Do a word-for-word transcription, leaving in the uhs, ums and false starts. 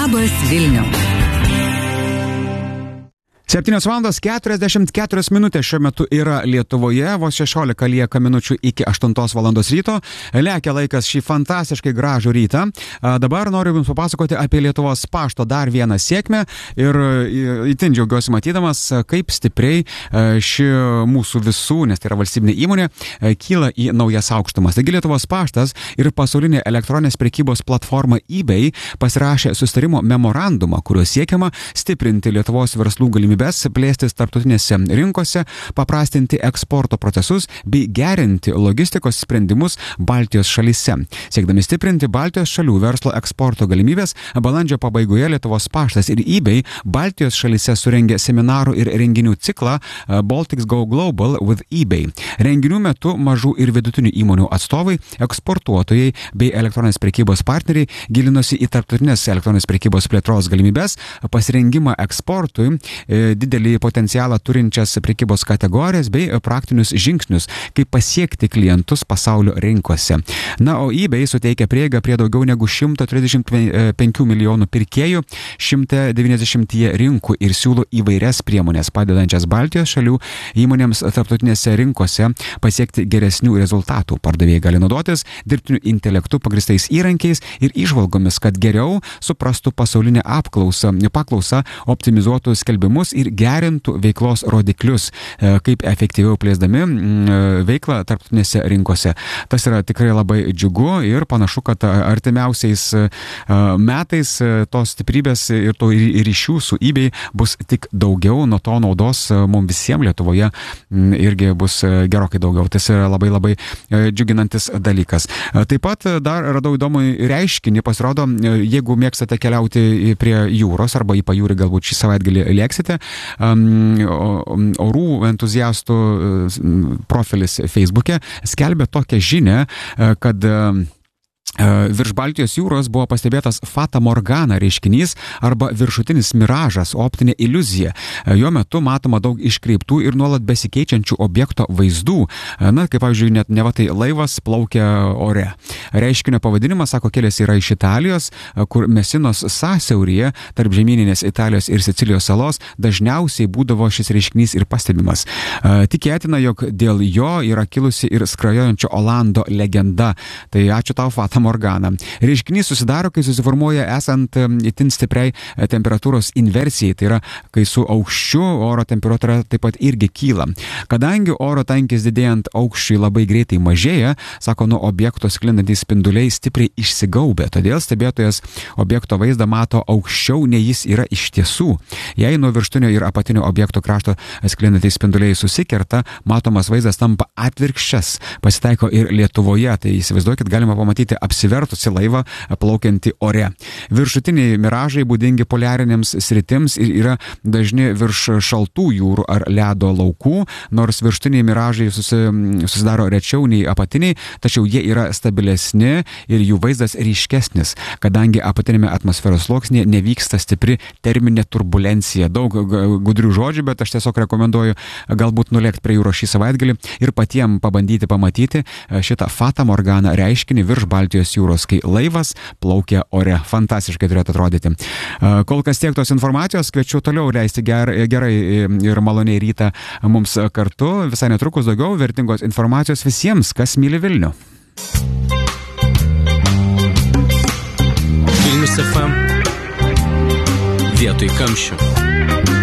Labas Vilniau. septynios valandos keturiasdešimt keturios minutės šiuo metu yra Lietuvoje, vos šešiolika lieka minučių iki aštuntos valandos ryto. Lekia laikas šį fantastiškai gražų rytą. Dabar noriu Jums papasakoti apie Lietuvos pašto dar vieną sėkmę ir itin džiaugiuosi matydamas, kaip stipriai ši mūsų visų, nes tai yra valstybinė įmonė, kyla į naujas aukštumas. Taigi Lietuvos paštas ir pasaulinė elektroninės prekybos platforma eBay pasirašė susitarimo memorandumą, kuriuo siekiama stiprinti Lietuvos verslų galimybės plėstis tarptautinėse rinkose, paprastinti eksporto procesus bei gerinti logistikos sprendimus Baltijos šalyse. Siekdami stiprinti Baltijos šalių verslo eksporto galimybės, balandžio pabaigoje Lietuvos paštas ir eBay Baltijos šalyse surengė seminarų ir renginių ciklą Baltics Go Global with eBay. Renginių metu mažų ir vidutinių įmonių atstovai, eksportuotojai bei elektroninės prekybos partneriai gilinosi į tarptautinės elektroninės prekybos plėtros galimybės, pasirengimą eksportui, didelį potencialą turinčias prekybos kategorijas bei praktinius žingsnius, kaip pasiekti klientus pasaulio rinkose. Na, o eBay suteikia prieigą prie daugiau negu šimto trisdešimt penkių milijonų pirkėjų šimte devyniasdešimt rinkų ir siūlo įvairias priemonės, padedančias Baltijos šalių įmonėms tarptautinėse rinkose pasiekti geresnių rezultatų. Pardavėjai gali naudotis dirbtiniu intelektu pagristais įrankiais ir įžvalgomis, kad geriau suprastų pasaulinę apklausą, paklausą, optimizuotų skelbimus ir gerintų veiklos rodiklius, kaip efektyviau plėsdami veiklą tarptautinėse rinkose. Tas yra tikrai labai džiugu ir panašu, kad artimiausiais metais tos stiprybės ir to ryšių su eBay bus tik daugiau, nuo to naudos mums visiems Lietuvoje irgi bus gerokai daugiau. Tas yra labai labai džiuginantis dalykas. Taip pat dar radau įdomų reiškinį, pasirodo, jeigu mėgstate keliauti prie jūros arba į pajūrį, galbūt šį savaitgalį lėksite, orų entuziastų profilis Facebook'e skelbia tokią žinią, kad virš Baltijos jūros buvo pastebėtas Fata Morgana reiškinys arba viršutinis miražas, optinė iliuzija. Jo metu matoma daug iškreiptų ir nuolat besikeičiančių objekto vaizdų. Na, kaip pavyzdžiui, net neva tai laivas plaukia ore. Reiškinio pavadinimas, sako, kelias yra iš Italijos, kur Mesinos sąsiauryje tarp žemyninės Italijos ir Sicilijos salos dažniausiai būdavo šis reiškinys ir pastebimas. Tikėtina, jog dėl jo yra kilusi ir skrajojančio Olando legenda. Tai ačiū tau, Fata Morgana. Reiškinys susidaro, kai susiformuoja esant itin stipriai temperatūros inversijai, tai yra, kai su aukščiu oro temperatūra taip pat irgi kyla. Kadangi oro tankis didėjant aukščiui labai greitai mažėja, sako, nuo objekto sklindantys spinduliai stipriai išsigaubė, todėl stebėtojas objekto vaizdą mato aukščiau, nei jis yra iš tiesų. Jei nuo viršutinio ir apatinio objekto krašto sklindantys spinduliai susikerta, matomas vaizdas tampa atvirkščias. Pasitaiko ir Lietuvoje, tai įsivaizduokit, galima pamatyti apsivertusi laivą plaukiantį ore. Viršutiniai miražai būdingi poliarinėms sritims ir yra dažni virš šaltų jūrų ar ledo laukų, nors viršutiniai miražai susi, susidaro rečiau nei apatiniai, tačiau jie yra stabilesni ir jų vaizdas ryškesnis, kadangi apatinėme atmosferos sluoksnėje nevyksta stipri terminė turbulencija. Daug gudrių žodžių, bet aš tiesiog rekomenduoju galbūt nulėkti prie jūros šį savaitgalį ir patiem pabandyti pamatyti šitą Fata Morgana reiškinį virš Baltijos jūros, kai laivas plaukia ore. Fantastiškai turėtų atrodyti. Kol kas tiek tos informacijos, kviečiu toliau leisti ger, gerai ir maloniai rytą mums kartu. Visai netrukus daugiau vertingos informacijos visiems, kas myli Vilnių. Vilnius F M. Vietoj kamščių.